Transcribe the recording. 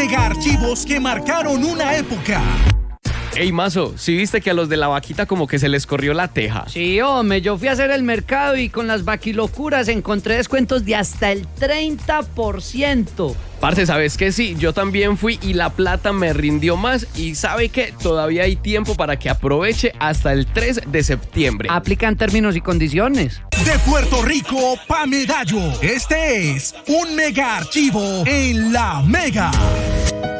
mega archivos que marcaron una época. Ey, Mazo, ¿sí viste que a los de la vaquita como que se les corrió la teja? Sí, hombre, yo fui a hacer el mercado y con las vaquilocuras encontré descuentos de hasta el 30%. Parce, ¿sabes qué? Sí, yo también fui y la plata me rindió más. Y ¿sabe qué? Todavía hay tiempo para que aproveche hasta el 3 de septiembre. Aplican términos y condiciones. De Puerto Rico pa' Medallo, este es un mega archivo en La Mega.